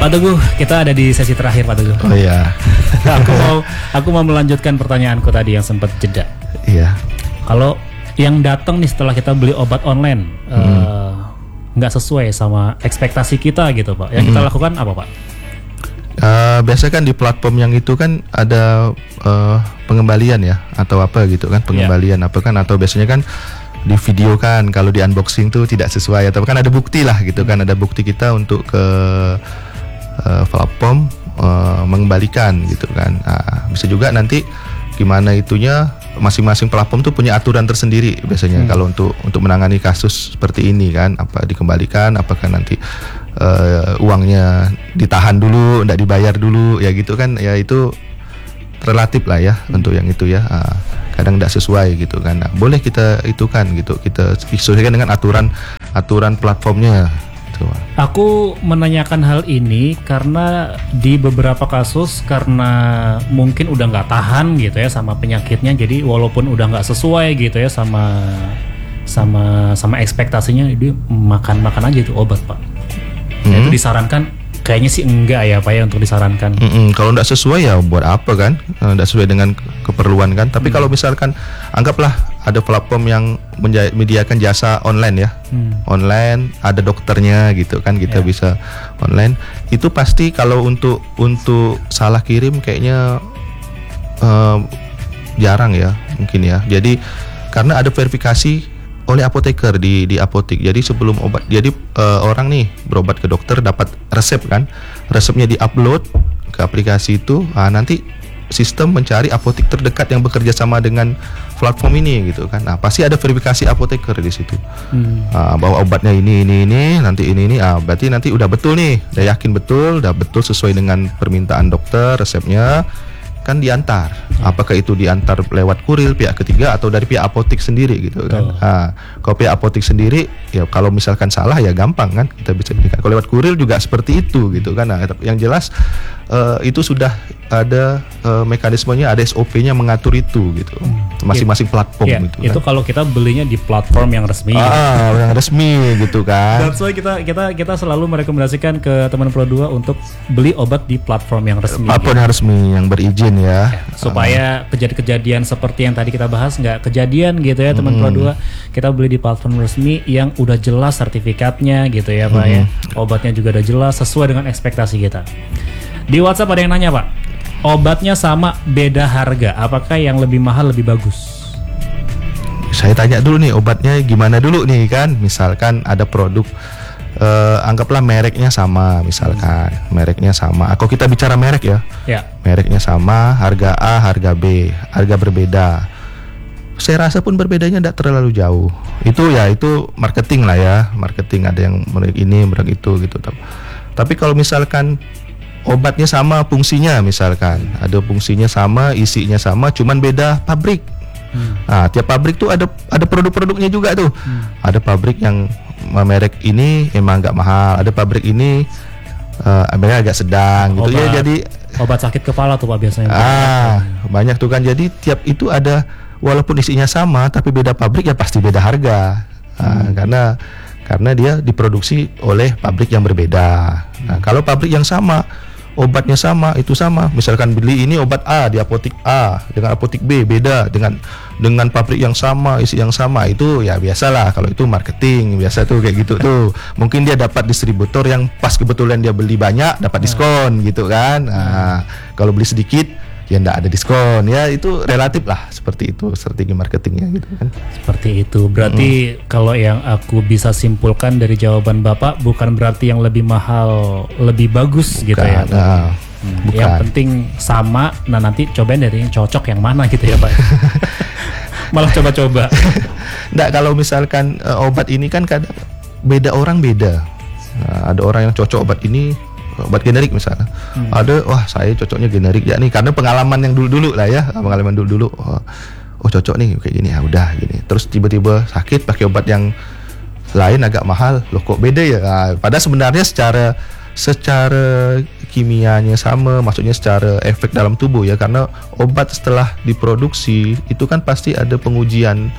Pak Teguh, kita ada di sesi terakhir Pak Teguh. Oh iya. Aku mau melanjutkan pertanyaanku tadi yang sempat jeda. Iya. Kalau yang datang nih setelah kita beli obat online nggak sesuai sama ekspektasi kita gitu Pak, yang kita lakukan apa Pak? Biasanya kan di platform yang itu kan ada pengembalian ya atau apa gitu kan, pengembalian apa kan, atau biasanya kan di video kan kalau di unboxing tuh tidak sesuai, atau kan ada bukti lah gitu kan, ada bukti kita untuk ke platform mengembalikan gitu kan. Bisa juga nanti gimana itunya, masing-masing platform tuh punya aturan tersendiri biasanya kalau untuk menangani kasus seperti ini kan, apa dikembalikan, apakah nanti uangnya ditahan dulu, enggak dibayar dulu ya gitu kan, ya itu relatif lah ya untuk yang itu ya. Kadang tidak sesuai gitu kan. Nah, boleh kita itu kan gitu, kita sesuaikan dengan aturan platformnya. Gitu. Aku menanyakan hal ini karena di beberapa kasus karena mungkin udah nggak tahan gitu ya sama penyakitnya, jadi walaupun udah nggak sesuai gitu ya sama ekspektasinya, dia makan aja itu obat Pak. Nah, itu disarankan. Kayaknya sih enggak ya Pak ya untuk disarankan. Kalau enggak sesuai ya buat apa kan? Enggak sesuai dengan keperluan kan. Tapi kalau misalkan anggaplah ada platform yang menyediakan jasa online ya. Online, ada dokternya gitu kan, kita bisa online. Itu pasti kalau untuk salah kirim kayaknya jarang ya mungkin ya. Jadi karena ada verifikasi oleh apoteker di apotek. Jadi sebelum obat, jadi orang nih berobat ke dokter dapat resep kan, resepnya diupload ke aplikasi itu, nanti sistem mencari apotek terdekat yang bekerja sama dengan platform ini gitu kan. Nah, pasti ada verifikasi apoteker di situ. Bahwa obatnya ini, nanti ini, berarti nanti udah betul nih, udah yakin betul, udah betul sesuai dengan permintaan dokter resepnya. Kan diantar, apakah itu diantar lewat kurir pihak ketiga atau dari pihak apotek sendiri gitu kan. Kalau pihak apotek sendiri ya kalau misalkan salah ya gampang kan kita bisa berikan. Kalau lewat kurir juga seperti itu gitu kan. Nah, yang jelas itu sudah ada mekanismenya, ada SOP-nya mengatur itu gitu. Masing-masing platform gitu. Itu kan kalau kita belinya di platform yang resmi. Yang resmi gitu kan. Dan so kita selalu merekomendasikan ke teman Pro 2 untuk beli obat di platform yang resmi. Platform yang resmi yang berizin ya. Supaya kejadian seperti yang tadi kita bahas nggak kejadian gitu ya teman Pro 2. Kita beli di platform resmi yang udah jelas sertifikatnya gitu ya Pak ya. Obatnya juga udah jelas sesuai dengan ekspektasi kita. Di WhatsApp ada yang nanya Pak, obatnya sama beda harga, apakah yang lebih mahal lebih bagus? Saya tanya dulu nih, obatnya gimana dulu nih kan. Misalkan ada produk anggaplah mereknya sama, misalkan mereknya sama. Kalau kita bicara merek ya, mereknya sama, harga A, harga B, harga berbeda. Saya rasa pun berbedanya tidak terlalu jauh. Itu marketing lah ya, marketing, ada yang merek ini, merek itu gitu. Tapi kalau misalkan obatnya sama fungsinya, misalkan ada fungsinya sama, isinya sama, cuman beda pabrik. Tiap pabrik tuh ada produk-produknya juga tuh. Ada pabrik yang merek ini emang agak mahal, ada pabrik ini agak sedang gitu ya. Jadi obat sakit kepala tuh Pak biasanya. Banyak tuh kan. Jadi tiap itu ada, walaupun isinya sama tapi beda pabrik ya pasti beda harga. Karena dia diproduksi oleh pabrik yang berbeda. Nah, kalau pabrik yang sama, obatnya sama, itu sama. Misalkan beli ini obat A di apotek A dengan apotek B beda, dengan pabrik yang sama, isi yang sama, itu ya biasalah. Kalau itu marketing biasa tuh kayak gitu tuh. Mungkin dia dapat distributor yang pas kebetulan dia beli banyak dapat diskon gitu kan. Kalau beli sedikit ya enggak ada diskon. Ya itu relatif lah, seperti itu strategi marketingnya gitu kan. Seperti itu. Berarti kalau yang aku bisa simpulkan dari jawaban Bapak, bukan berarti yang lebih mahal lebih bagus gitu ya. Bukan. Yang penting sama. Nah, nanti cobain dari yang cocok yang mana gitu ya Pak. Malah coba-coba. Nggak, kalau misalkan obat ini kan kadang beda orang beda. Ada orang yang cocok obat ini, obat generik misalnya. Ada, wah saya cocoknya generik ya nih, karena pengalaman yang dulu-dulu lah ya, pengalaman dulu-dulu. Oh cocok nih kayak gini, ya udah gini. Terus tiba-tiba sakit pakai obat yang lain agak mahal, loh kok beda ya? Padahal sebenarnya secara kimianya sama, maksudnya secara efek dalam tubuh ya, karena obat setelah diproduksi itu kan pasti ada pengujian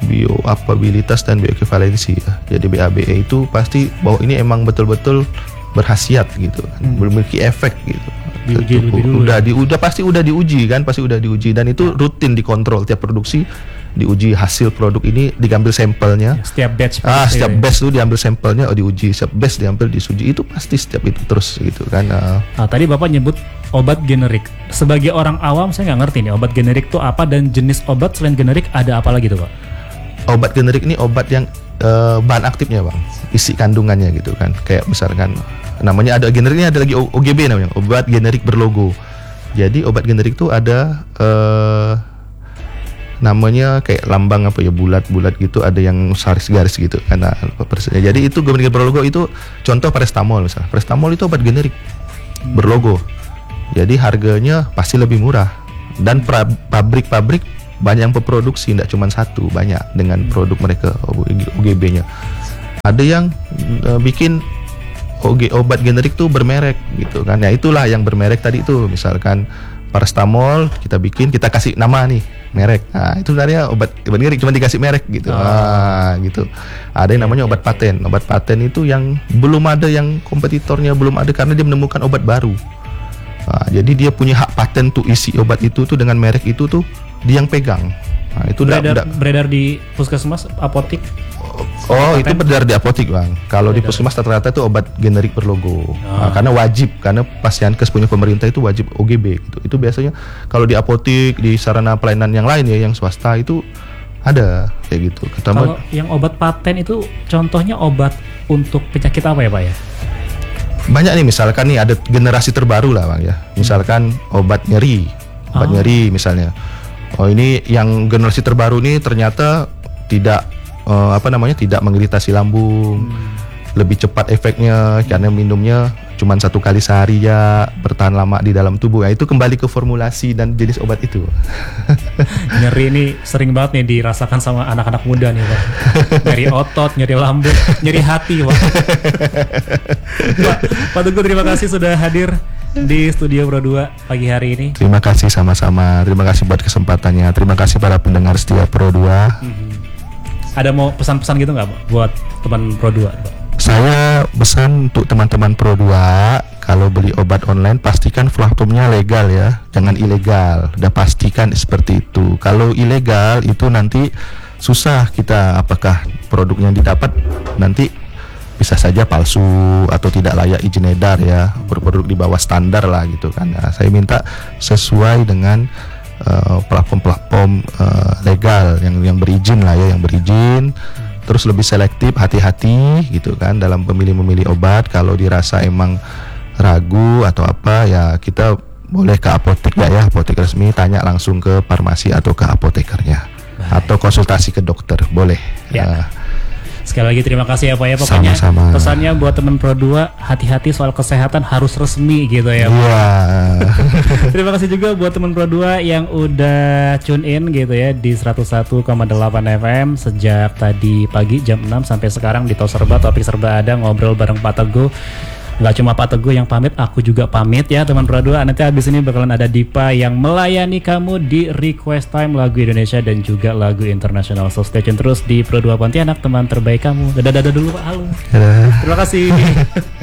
bioavailabilitas dan bioequivalensi ya. Jadi BABE itu pasti bahwa ini emang betul-betul berkhasiat gitu kan, memiliki efek gitu. Diuji lebih dulu. Pasti udah diuji dan itu rutin dikontrol tiap produksi, diuji hasil produk ini, diambil sampelnya. Setiap batch. Setiap batch tuh diambil sampelnya, diuji, setiap batch diambil disuji, itu pasti setiap itu terus gitu kan. Tadi Bapak nyebut obat generik. Sebagai orang awam saya nggak ngerti nih obat generik tuh apa, dan jenis obat selain generik ada apa lagi tuh Pak? Obat generik ini obat yang bahan aktifnya Bang, isi kandungannya gitu kan. Kayak misalkan namanya ada generik, ini ada lagi OGB namanya, obat generik berlogo. Jadi obat generik tuh ada namanya kayak lambang apa ya, bulat-bulat gitu, ada yang garis-garis gitu karena jadi itu generik berlogo. Itu contoh paracetamol misalnya. Paracetamol itu obat generik berlogo. Jadi harganya pasti lebih murah, dan pabrik-pabrik banyak yang memproduksi, tidak cuma satu, banyak dengan produk mereka OGB-nya. Ada yang bikin obat generik tuh bermerek gitu kan. Ya itulah yang bermerek tadi itu, misalkan paracetamol kita bikin, kita kasih nama nih merek. Nah, itu sebenarnya obat generik cuma dikasih merek gitu. Gitu. Ada yang namanya obat paten. Obat paten itu yang belum ada, yang kompetitornya belum ada karena dia menemukan obat baru. Jadi dia punya hak paten tuh, isi obat itu tuh dengan merek itu tuh dia yang pegang. Nah, itu beredar di puskesmas, apotik. Itu beredar di apotik Bang. Kalau di puskesmas rata-rata itu obat generik berlogo. Karena wajib, karena Pasyankes punya pemerintah itu wajib OGB gitu. Itu biasanya kalau di apotik, di sarana pelayanan yang lain ya, yang swasta itu ada kayak gitu. Kalau yang obat paten itu contohnya obat untuk penyakit apa ya Pak ya? Banyak nih, misalkan nih ada generasi terbaru lah Bang ya. Misalkan obat nyeri. Obat nyeri misalnya. Ini yang generasi terbaru nih ternyata tidak tidak mengiritasi lambung, lebih cepat efeknya karena minumnya cuma 1 kali sehari ya, bertahan lama di dalam tubuh. Ya, itu kembali ke formulasi dan jenis obat itu. Nyeri ini sering banget nih dirasakan sama anak-anak muda nih Pak. Nyeri otot, nyeri lambung, nyeri hati Pak. Pak Teguh, terima kasih sudah hadir di studio Pro 2 pagi hari ini. Terima kasih sama-sama. Terima kasih buat kesempatannya. Terima kasih para pendengar setia Pro 2. Ada mau pesan-pesan gitu nggak Pak buat teman Pro 2? Saya pesan untuk teman-teman Pro 2, kalau beli obat online pastikan platformnya legal ya, jangan ilegal. Udah pastikan seperti itu. Kalau ilegal itu nanti susah kita, apakah produk yang didapat nanti bisa saja palsu atau tidak layak izin edar ya, produk di bawah standar lah gitu kan. Nah, saya minta sesuai dengan platform-platform legal yang berizin lah ya, yang berizin. Terus lebih selektif, hati-hati gitu kan dalam memilih obat. Kalau dirasa emang ragu atau apa ya, kita boleh ke apotek ya, apotek resmi, tanya langsung ke farmasi atau ke apotekernya. Atau konsultasi ke dokter, boleh ya. Sekali lagi terima kasih ya Pak ya, pokoknya sama-sama. Pesannya buat teman Pro 2, hati-hati soal kesehatan, harus resmi gitu ya Pak. Terima kasih juga buat teman Pro 2 yang udah tune in gitu ya di 101,8 FM sejak tadi pagi jam 6 sampai sekarang di Tos Serba, topik serba ada, ngobrol bareng Pak Teguh. Gak cuma Pak Teguh yang pamit, aku juga pamit ya teman Pro 2. Nanti habis ini bakalan ada Dipa yang melayani kamu di request time lagu Indonesia dan juga lagu internasional. So stay tune terus di Pro 2 Pontianak, teman terbaik kamu. Dadah dulu Pak, halo. Terima kasih.